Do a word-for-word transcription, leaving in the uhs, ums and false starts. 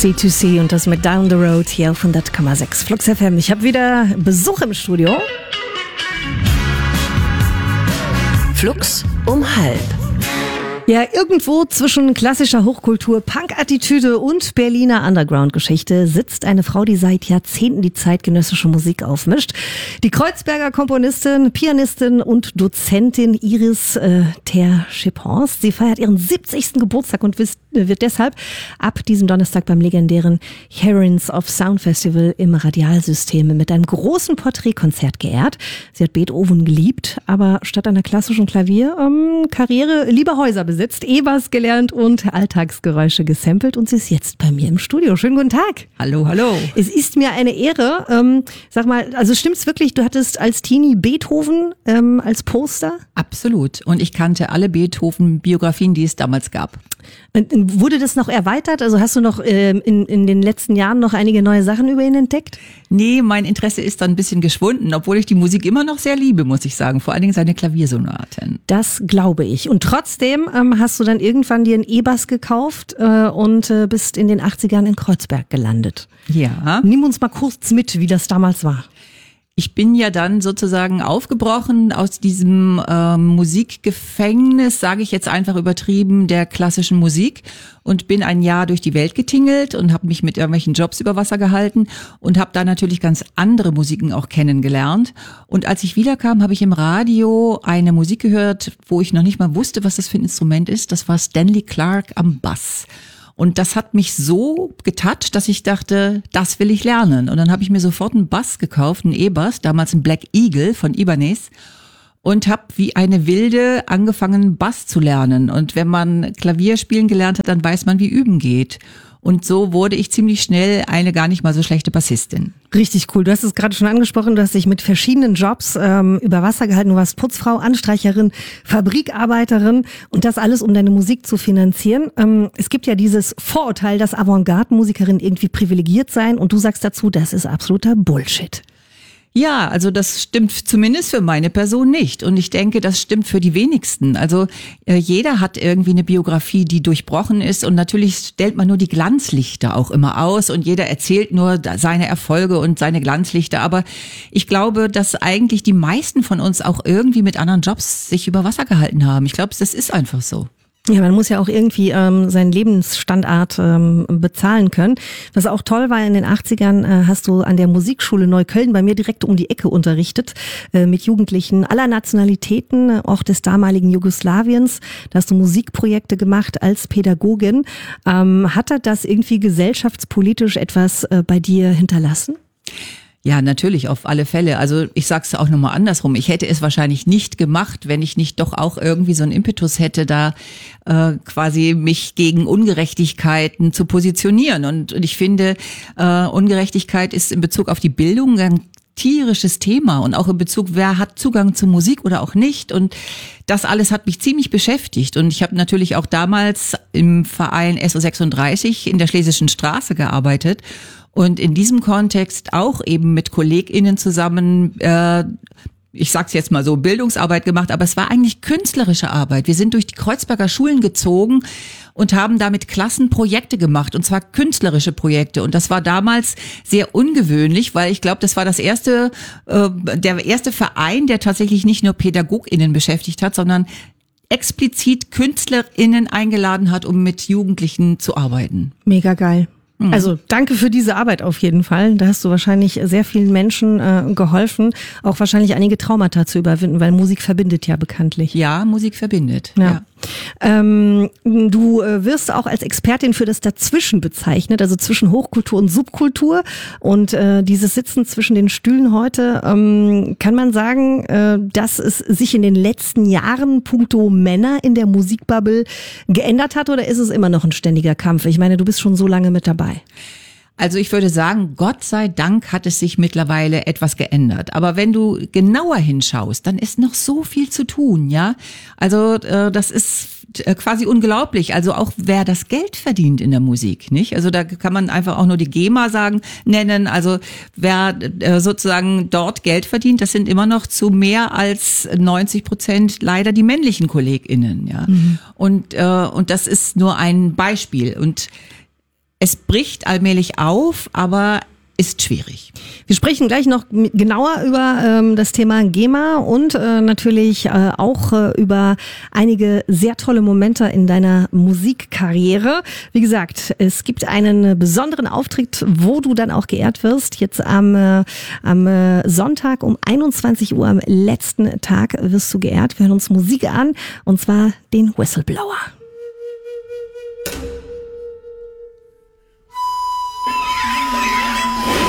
C zwei C und das mit Down the Road hier auf hundert Komma sechs Flux F M. Ich habe wieder Besuch im Studio. Flux um halb. Ja, irgendwo zwischen klassischer Hochkultur, Punk-Attitüde und Berliner Underground-Geschichte sitzt eine Frau, die seit Jahrzehnten die zeitgenössische Musik aufmischt. Die Kreuzberger Komponistin, Pianistin und Dozentin Iris äh, Ter-Schip-Horst. Sie feiert ihren siebzigsten Geburtstag und wird deshalb ab diesem Donnerstag beim legendären Heroines of Sound Festival im Radialsystem mit einem großen Porträtkonzert geehrt. Sie hat Beethoven geliebt, aber statt einer klassischen Klavierkarriere ähm, lieber Häuser besitzt, E-Bass gelernt und Alltagsgeräusche gesampelt und sie ist jetzt bei mir im Studio. Schönen guten Tag. Hallo, hallo. Es ist mir eine Ehre. Ähm, sag mal, also stimmt's wirklich, du hattest als Teenie Beethoven ähm, als Poster? Absolut. Und ich kannte alle Beethoven-Biografien, die es damals gab. Wurde das noch erweitert? Also hast du noch ähm, in, in den letzten Jahren noch einige neue Sachen über ihn entdeckt? Nee, mein Interesse ist dann ein bisschen geschwunden, obwohl ich die Musik immer noch sehr liebe, muss ich sagen. Vor allen Dingen seine Klaviersonaten. Das glaube ich. Und trotzdem ähm, hast du dann irgendwann dir einen E-Bass gekauft äh, und äh, bist in den achtzigern in Kreuzberg gelandet. Ja. Nimm uns mal kurz mit, wie das damals war. Ich bin ja dann sozusagen aufgebrochen aus diesem äh, Musikgefängnis, sage ich jetzt einfach übertrieben, der klassischen Musik und bin ein Jahr durch die Welt getingelt und habe mich mit irgendwelchen Jobs über Wasser gehalten und habe da natürlich ganz andere Musiken auch kennengelernt. Und als ich wiederkam, habe ich im Radio eine Musik gehört, wo ich noch nicht mal wusste, was das für ein Instrument ist. Das war Stanley Clarke am Bass. Und das hat mich so getoucht, dass ich dachte, das will ich lernen. Und dann habe ich mir sofort einen Bass gekauft, einen E-Bass, damals einen Black Eagle von Ibanez und habe wie eine Wilde angefangen, Bass zu lernen. Und wenn man Klavier spielen gelernt hat, dann weiß man, wie üben geht. Und so wurde ich ziemlich schnell eine gar nicht mal so schlechte Bassistin. Richtig cool. Du hast es gerade schon angesprochen, du hast dich mit verschiedenen Jobs ähm, über Wasser gehalten. Du warst Putzfrau, Anstreicherin, Fabrikarbeiterin und das alles, um deine Musik zu finanzieren. Ähm, es gibt ja dieses Vorurteil, dass Avantgarde-Musikerinnen irgendwie privilegiert seien und du sagst dazu, das ist absoluter Bullshit. Ja, also das stimmt zumindest für meine Person nicht. Und ich denke, das stimmt für die wenigsten. Also äh, jeder hat irgendwie eine Biografie, die durchbrochen ist. Und natürlich stellt man nur die Glanzlichter auch immer aus. Und jeder erzählt nur seine Erfolge und seine Glanzlichter. Aber ich glaube, dass eigentlich die meisten von uns auch irgendwie mit anderen Jobs sich über Wasser gehalten haben. Ich glaube, das ist einfach so. Ja, man muss ja auch irgendwie ähm, seinen Lebensstandard ähm, bezahlen können. Was auch toll war, in den achtzigern äh, hast du an der Musikschule Neukölln bei mir direkt um die Ecke unterrichtet, äh, mit Jugendlichen aller Nationalitäten, äh, auch des damaligen Jugoslawiens. Da hast du Musikprojekte gemacht als Pädagogin. Ähm, hat das irgendwie gesellschaftspolitisch etwas äh, bei dir hinterlassen? Ja, natürlich, auf alle Fälle. Also ich sag's auch nochmal andersrum. Ich hätte es wahrscheinlich nicht gemacht, wenn ich nicht doch auch irgendwie so einen Impetus hätte, da äh, quasi mich gegen Ungerechtigkeiten zu positionieren. Und, und ich finde, äh, Ungerechtigkeit ist in Bezug auf die Bildung ein tierisches Thema und auch in Bezug, wer hat Zugang zu Musik oder auch nicht. Und das alles hat mich ziemlich beschäftigt. Und ich habe natürlich auch damals im Verein S O sechsunddreißig in der Schlesischen Straße gearbeitet. Und in diesem Kontext auch eben mit KollegInnen zusammen, äh, ich sag's jetzt mal so, Bildungsarbeit gemacht, aber es war eigentlich künstlerische Arbeit. Wir sind durch die Kreuzberger Schulen gezogen und haben damit Klassenprojekte gemacht, und zwar künstlerische Projekte. Und das war damals sehr ungewöhnlich, weil ich glaube, das war das erste, äh, der erste Verein, der tatsächlich nicht nur PädagogInnen beschäftigt hat, sondern explizit KünstlerInnen eingeladen hat, um mit Jugendlichen zu arbeiten. Mega geil. Also danke für diese Arbeit auf jeden Fall. Da hast du wahrscheinlich sehr vielen Menschen äh, geholfen, auch wahrscheinlich einige Traumata zu überwinden, weil Musik verbindet ja bekanntlich. Ja, Musik verbindet. Ja. Ja. Ähm, du äh, wirst auch als Expertin für das Dazwischen bezeichnet, also zwischen Hochkultur und Subkultur. Und äh, dieses Sitzen zwischen den Stühlen heute, ähm, kann man sagen, äh, dass es sich in den letzten Jahren puncto Männer in der Musikbubble geändert hat, oder ist es immer noch ein ständiger Kampf? Ich meine, du bist schon so lange mit dabei. Also ich würde sagen, Gott sei Dank hat es sich mittlerweile etwas geändert. Aber wenn du genauer hinschaust, dann ist noch so viel zu tun, ja. Also äh, das ist quasi unglaublich. Also auch wer das Geld verdient in der Musik, nicht? Also da kann man einfach auch nur die GEMA sagen, nennen. Also wer äh, sozusagen dort Geld verdient, das sind immer noch zu mehr als neunzig Prozent leider die männlichen KollegInnen, ja. Mhm. Und äh, und das ist nur ein Beispiel. Und es bricht allmählich auf, aber ist schwierig. Wir sprechen gleich noch genauer über ähm, das Thema GEMA und äh, natürlich äh, auch äh, über einige sehr tolle Momente in deiner Musikkarriere. Wie gesagt, es gibt einen besonderen Auftritt, wo du dann auch geehrt wirst. Jetzt am, äh, am äh, Sonntag um einundzwanzig Uhr, am letzten Tag, wirst du geehrt. Wir hören uns Musik an, und zwar den Whistleblower.